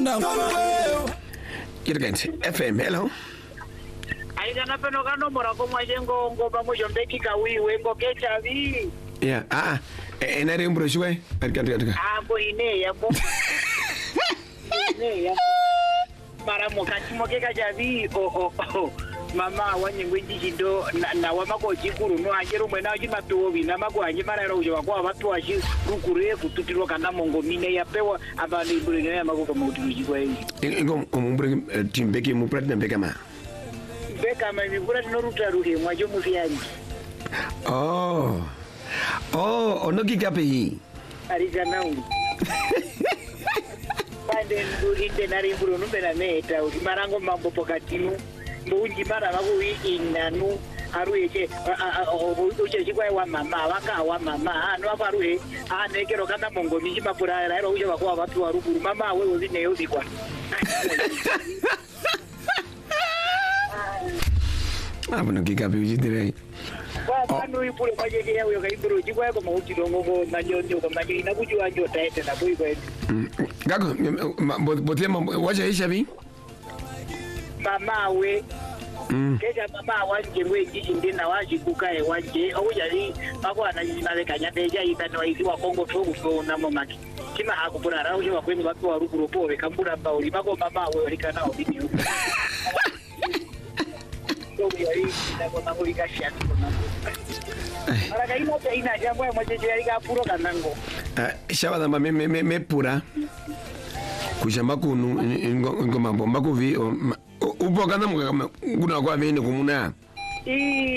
Kanda. Irgent FM, hello. Aigana peno kano morako mwajengo ngoba mojombeki kawiwe ngo kechavi. Yeah, enare mbroshwe. Bo ine ya bo. Ine ya. Para mokati mokeka chavi mama wanyengwe ndichindo na wamako chikuru no anjero mwena achimatovi namako anjimara ujo wakwa watu wachi rukure kututirwa kana mongo mine yapewa abali mbulengene yamako kama utujikwa hivi. Ngo umumbure timbeki mu platinum bekama. Bekama mibura tinoruta ruhe mwajo mufiyani. Ono kikape hii. Arijanau. Pande ndulinde nari mburu numbena meta ukimarango mambo pokatinu. Mbunji mara wako inanu aruye uche chikwa wa mama waka wa mama anu apa aruye nekero kana mongo miji mapura rairo uche wako watu wa ruguru mama wewe zine yobikwa. Abona kikape ujitire. Kwa anu ipure majeje yawe yokaiburu chikwa ko mauti dongo majonjo ko majeje inakujua njo taete na boy kweli. Gako botema wacha isha bi? Mama we keja mama wanje weji indina waji kukae wanje awujali bakwana yinale kanyadeja itano iziwa Kongo togo na momaki kima hakupura rauje wakwemi watu wa ruguru powe kambura bauli bako mama we likana obidi ndio yari na kwa ngoli kashia mara kaina ina jambo ya mjeje yari kapuro kanango shabada me pura kushamba kunu ngoma bomba kuvi upo kana mukakama kuna kwa vene kumuna